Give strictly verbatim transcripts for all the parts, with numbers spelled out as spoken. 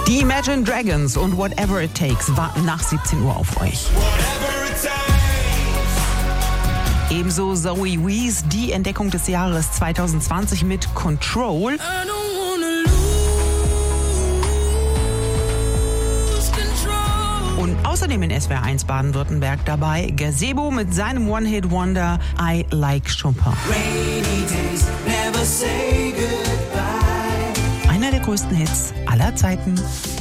Die Imagine Dragons und Whatever It Takes warten nach siebzehn Uhr auf euch. Ebenso Zoe Wees, die Entdeckung des Jahres zwanzig zwanzig mit Control. Und außerdem in S W R eins Baden-Württemberg dabei Gazebo mit seinem One-Hit-Wonder I Like Chopin. Einer der größten Hits aller Zeiten.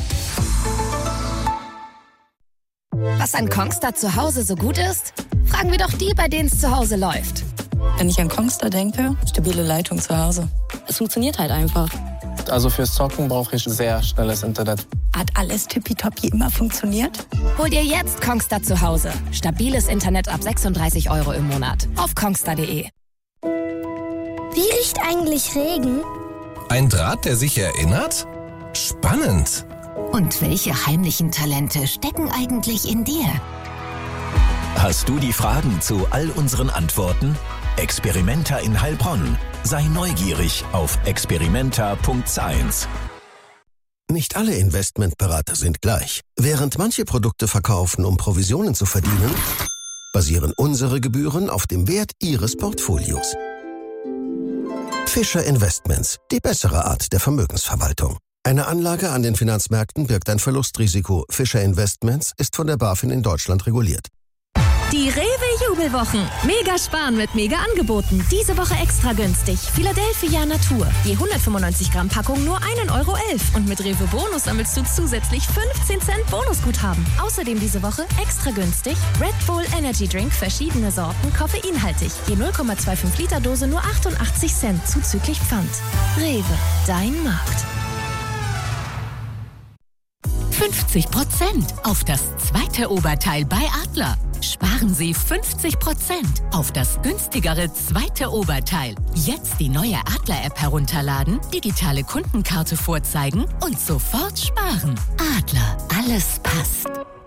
Was an Kongstar zu Hause so gut ist? Fragen wir doch die, bei denen es zu Hause läuft. Wenn ich an Kongstar denke, stabile Leitung zu Hause. Es funktioniert halt einfach. Also fürs Zocken brauche ich sehr schnelles Internet. Hat alles tippitoppi immer funktioniert? Hol dir jetzt Kongstar zu Hause. Stabiles Internet ab sechsunddreißig Euro im Monat. Auf kongstar punkt de. Wie riecht eigentlich Regen? Ein Draht, der sich erinnert? Spannend. Und welche heimlichen Talente stecken eigentlich in dir? Hast du die Fragen zu all unseren Antworten? Experimenta in Heilbronn. Sei neugierig auf experimenta punkt science. Nicht alle Investmentberater sind gleich. Während manche Produkte verkaufen, um Provisionen zu verdienen, basieren unsere Gebühren auf dem Wert ihres Portfolios. Fischer Investments, die bessere Art der Vermögensverwaltung. Eine Anlage an den Finanzmärkten birgt ein Verlustrisiko. Fischer Investments ist von der BaFin in Deutschland reguliert. Die Rewe-Jubelwochen. Mega sparen mit Mega-Angeboten. Diese Woche extra günstig. Philadelphia Natur. Je hundertfünfundneunzig Gramm Packung nur ein Euro elf. Und mit Rewe Bonus sammelst du zusätzlich fünfzehn Cent Bonusguthaben. Außerdem diese Woche extra günstig Red Bull Energy Drink, verschiedene Sorten, koffeinhaltig. Je null Komma fünfundzwanzig Liter Dose nur achtundachtzig Cent zuzüglich Pfand. Rewe, dein Markt. fünfzig Prozent auf das zweite Oberteil bei Adler. Sparen Sie fünfzig Prozent auf das günstigere zweite Oberteil. Jetzt die neue Adler-App herunterladen, digitale Kundenkarte vorzeigen und sofort sparen. Adler, alles passt.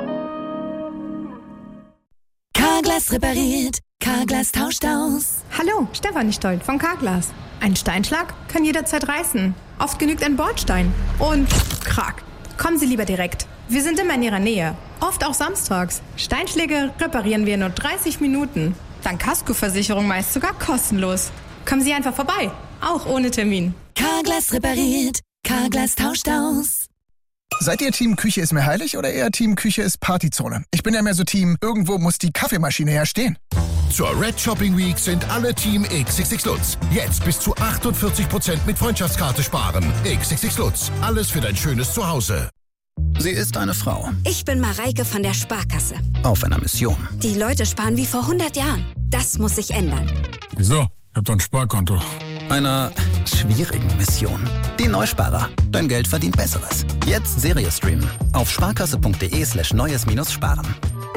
Carglass repariert, Carglass tauscht aus. Hallo, Stefanie Stoll von Carglass. Ein Steinschlag kann jederzeit reißen. Oft genügt ein Bordstein. Und krack. Kommen Sie lieber direkt. Wir sind immer in Ihrer Nähe. Oft auch samstags. Steinschläge reparieren wir in nur dreißig Minuten. Dank Kaskoversicherung meist sogar kostenlos. Kommen Sie einfach vorbei. Auch ohne Termin. Carglass repariert. Carglass tauscht aus. Seid ihr Team Küche ist mir heilig oder eher Team Küche ist Partyzone? Ich bin ja mehr so Team, irgendwo muss die Kaffeemaschine herstehen. Zur Red Shopping Week sind alle Team X X X Lutz. Jetzt bis zu achtundvierzig Prozent mit Freundschaftskarte sparen. X X X Lutz. Alles für dein schönes Zuhause. Sie ist eine Frau. Ich bin Mareike von der Sparkasse. Auf einer Mission. Die Leute sparen wie vor hundert Jahren. Das muss sich ändern. Wieso? Ich hab doch ein Sparkonto. Einer schwierigen Mission. Die Neusparer. Dein Geld verdient Besseres. Jetzt Serie streamen. Auf sparkasse.de slash neues minus sparen.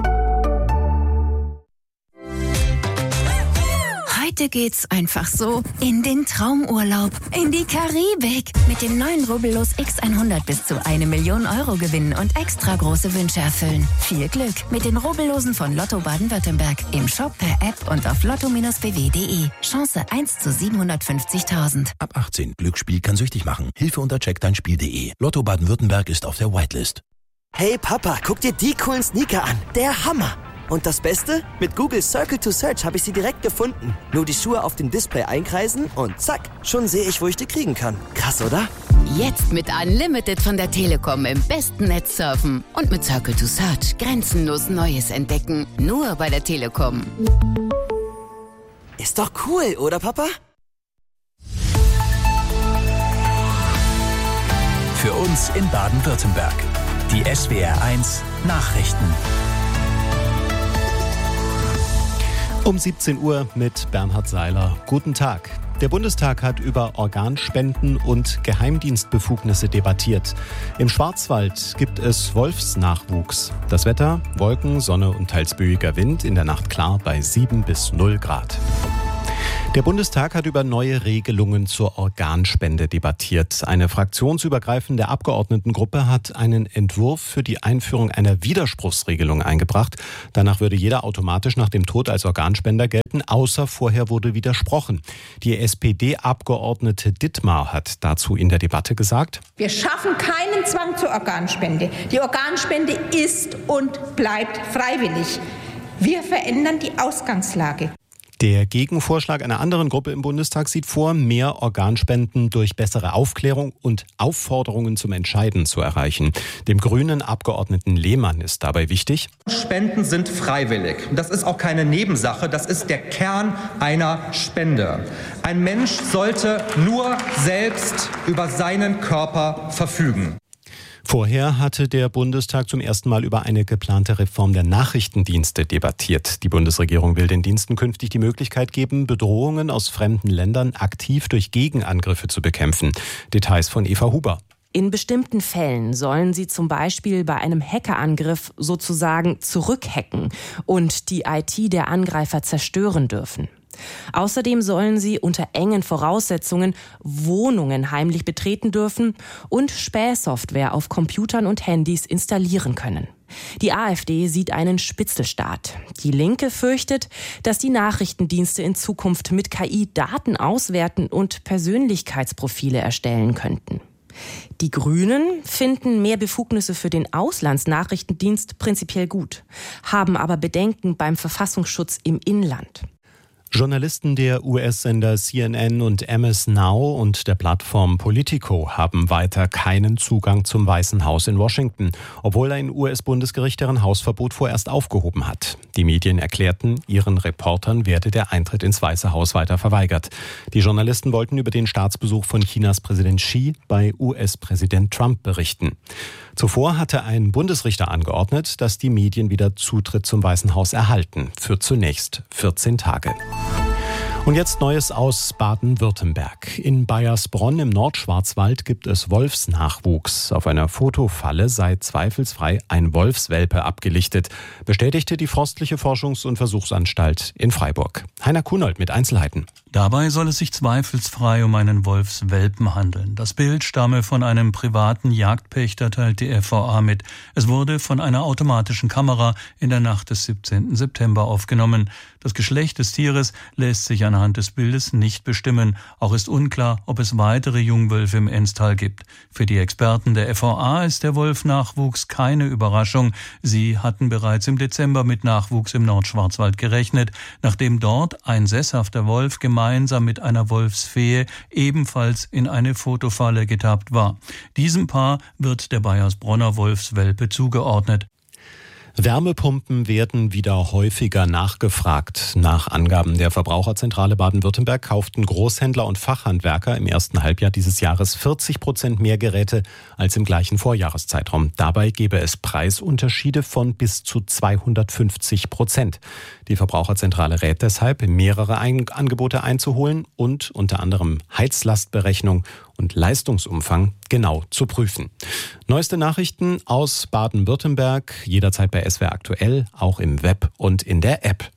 Heute geht's einfach so in den Traumurlaub, in die Karibik. Mit dem neuen Rubbellos X hundert bis zu eine Million Euro gewinnen und extra große Wünsche erfüllen. Viel Glück mit den Rubbellosen von Lotto Baden-Württemberg. Im Shop, per App und auf lotto b w punkt de. Chance eins zu siebenhundertfünfzigtausend. Ab achtzehn. Glücksspiel kann süchtig machen. Hilfe unter check dein Spiel punkt de. Lotto Baden-Württemberg ist auf der Whitelist. Hey Papa, guck dir die coolen Sneaker an. Der Hammer. Und das Beste? Mit Google Circle to Search habe ich sie direkt gefunden. Nur die Schuhe auf dem Display einkreisen und zack, schon sehe ich, wo ich die kriegen kann. Krass, oder? Jetzt mit Unlimited von der Telekom im besten Netz surfen. Und mit Circle to Search grenzenlos Neues entdecken. Nur bei der Telekom. Ist doch cool, oder Papa? Für uns in Baden-Württemberg. Die S W R eins Nachrichten. Um siebzehn Uhr mit Bernhard Seiler. Guten Tag. Der Bundestag hat über Organspenden und Geheimdienstbefugnisse debattiert. Im Schwarzwald gibt es Wolfsnachwuchs. Das Wetter: Wolken, Sonne und teils böiger Wind. In der Nacht klar bei sieben bis null Grad. Der Bundestag hat über neue Regelungen zur Organspende debattiert. Eine fraktionsübergreifende Abgeordnetengruppe hat einen Entwurf für die Einführung einer Widerspruchsregelung eingebracht. Danach würde jeder automatisch nach dem Tod als Organspender gelten, außer vorher wurde widersprochen. Die S P D-Abgeordnete Dittmar hat dazu in der Debatte gesagt: Wir schaffen keinen Zwang zur Organspende. Die Organspende ist und bleibt freiwillig. Wir verändern die Ausgangslage. Der Gegenvorschlag einer anderen Gruppe im Bundestag sieht vor, mehr Organspenden durch bessere Aufklärung und Aufforderungen zum Entscheiden zu erreichen. Dem grünen Abgeordneten Lehmann ist dabei wichtig: Spenden sind freiwillig. Das ist auch keine Nebensache, das ist der Kern einer Spende. Ein Mensch sollte nur selbst über seinen Körper verfügen. Vorher hatte der Bundestag zum ersten Mal über eine geplante Reform der Nachrichtendienste debattiert. Die Bundesregierung will den Diensten künftig die Möglichkeit geben, Bedrohungen aus fremden Ländern aktiv durch Gegenangriffe zu bekämpfen. Details von Eva Huber. In bestimmten Fällen sollen sie zum Beispiel bei einem Hackerangriff sozusagen zurückhacken und die I T der Angreifer zerstören dürfen. Außerdem sollen sie unter engen Voraussetzungen Wohnungen heimlich betreten dürfen und Spähsoftware auf Computern und Handys installieren können. Die AfD sieht einen Spitzelstaat. Die Linke fürchtet, dass die Nachrichtendienste in Zukunft mit K I Daten auswerten und Persönlichkeitsprofile erstellen könnten. Die Grünen finden mehr Befugnisse für den Auslandsnachrichtendienst prinzipiell gut, haben aber Bedenken beim Verfassungsschutz im Inland. Journalisten der U S-Sender C N N und M S Now und der Plattform Politico haben weiter keinen Zugang zum Weißen Haus in Washington, obwohl ein U S-Bundesgericht deren Hausverbot vorerst aufgehoben hat. Die Medien erklärten, ihren Reportern werde der Eintritt ins Weiße Haus weiter verweigert. Die Journalisten wollten über den Staatsbesuch von Chinas Präsident Xi bei U S-Präsident Trump berichten. Zuvor hatte ein Bundesrichter angeordnet, dass die Medien wieder Zutritt zum Weißen Haus erhalten, für zunächst vierzehn Tage. Und jetzt Neues aus Baden-Württemberg. In Baiersbronn im Nordschwarzwald gibt es Wolfsnachwuchs. Auf einer Fotofalle sei zweifelsfrei ein Wolfswelpe abgelichtet, bestätigte die Forstliche Forschungs- und Versuchsanstalt in Freiburg. Heiner Kunold mit Einzelheiten. Dabei soll es sich zweifelsfrei um einen Wolfswelpen handeln. Das Bild stamme von einem privaten Jagdpächter, teilt die F V A mit. Es wurde von einer automatischen Kamera in der Nacht des siebzehnten September aufgenommen. Das Geschlecht des Tieres lässt sich anhand des Bildes nicht bestimmen. Auch ist unklar, ob es weitere Jungwölfe im Enstal gibt. Für die Experten der F V A ist der Wolfnachwuchs keine Überraschung. Sie hatten bereits im Dezember mit Nachwuchs im Nordschwarzwald gerechnet, nachdem dort ein sesshafter Wolf gemeinsam mit einer Wolfsfee ebenfalls in eine Fotofalle getappt war. Diesem Paar wird der Baiersbronner Wolfswelpe zugeordnet. Wärmepumpen werden wieder häufiger nachgefragt. Nach Angaben der Verbraucherzentrale Baden-Württemberg kauften Großhändler und Fachhandwerker im ersten Halbjahr dieses Jahres vierzig Prozent mehr Geräte als im gleichen Vorjahreszeitraum. Dabei gebe es Preisunterschiede von bis zu zweihundertfünfzig Prozent. Die Verbraucherzentrale rät deshalb, mehrere Angebote einzuholen und unter anderem Heizlastberechnung und Leistungsumfang genau zu prüfen. Neueste Nachrichten aus Baden-Württemberg, jederzeit bei S W R aktuell, auch im Web und in der App.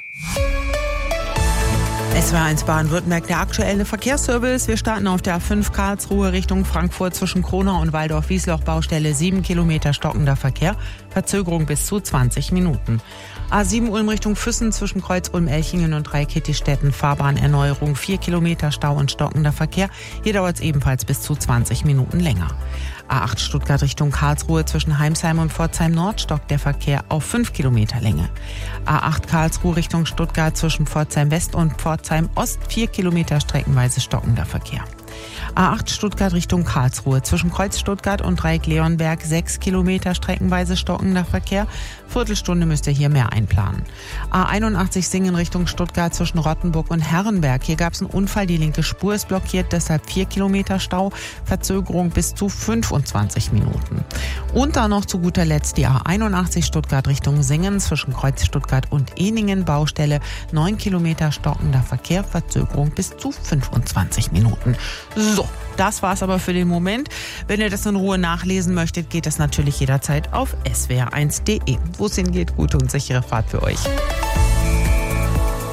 S W R eins Baden-Württemberg, der aktuelle Verkehrsservice. Wir starten auf der A fünf Karlsruhe Richtung Frankfurt zwischen Kronau und Waldorf-Wiesloch Baustelle. sieben Kilometer stockender Verkehr, Verzögerung bis zu zwanzig Minuten. A sieben Ulm Richtung Füssen zwischen Kreuz Ulm-Elchingen und Dreikitti-Städten. Fahrbahnerneuerung, vier Kilometer Stau und stockender Verkehr. Hier dauert es ebenfalls bis zu zwanzig Minuten länger. A acht Stuttgart Richtung Karlsruhe zwischen Heimsheim und Pforzheim Nord stockt der Verkehr auf fünf Kilometer Länge. A acht Karlsruhe Richtung Stuttgart zwischen Pforzheim West und Pforzheim Ost vier Kilometer streckenweise stockender Verkehr. A acht Stuttgart Richtung Karlsruhe zwischen Kreuz Stuttgart und Dreieck Leonberg sechs Kilometer streckenweise stockender Verkehr. Viertelstunde müsst ihr hier mehr einplanen. A einundachtzig Singen Richtung Stuttgart zwischen Rottenburg und Herrenberg. Hier gab es einen Unfall, die linke Spur ist blockiert, deshalb vier Kilometer Stau, Verzögerung bis zu fünfundzwanzig Minuten. Und dann noch zu guter Letzt die A einundachtzig Stuttgart Richtung Singen zwischen Kreuz Stuttgart und Ehningen Baustelle, neun Kilometer stockender Verkehr, Verzögerung bis zu fünfundzwanzig Minuten. So, das war's aber für den Moment. Wenn ihr das in Ruhe nachlesen möchtet, geht das natürlich jederzeit auf S W R eins punkt de. Wo es hingeht, gute und sichere Fahrt für euch.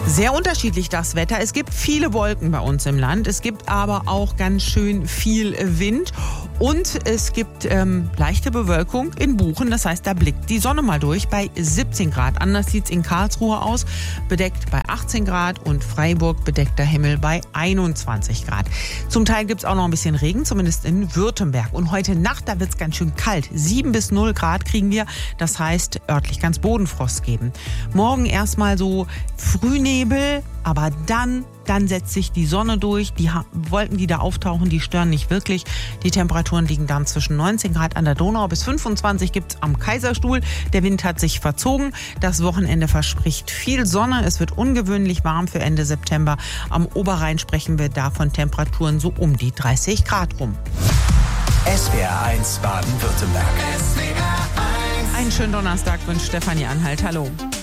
Sehr unterschiedlich das Wetter. Es gibt viele Wolken bei uns im Land. Es gibt aber auch ganz schön viel Wind. Und es gibt ähm, leichte Bewölkung in Buchen. Das heißt, da blickt die Sonne mal durch bei siebzehn Grad. Anders sieht es in Karlsruhe aus. Bedeckt bei achtzehn Grad und Freiburg bedeckter Himmel bei einundzwanzig Grad. Zum Teil gibt es auch noch ein bisschen Regen, zumindest in Württemberg. Und heute Nacht, da wird es ganz schön kalt. sieben bis null Grad kriegen wir. Das heißt, örtlich kann es Bodenfrost geben. Morgen erstmal so Frühnebel, aber dann, dann setzt sich die Sonne durch. Die Wolken, die da auftauchen, die stören nicht wirklich. Die Temperaturen liegen dann zwischen neunzehn Grad an der Donau bis fünfundzwanzig gibt es am Kaiserstuhl. Der Wind hat sich verzogen. Das Wochenende verspricht viel Sonne. Es wird ungewöhnlich warm für Ende September. Am Oberrhein sprechen wir da von Temperaturen so um die dreißig Grad rum. S W R eins Baden-Württemberg. Einen schönen Donnerstag wünscht Stefanie Anhalt. Hallo.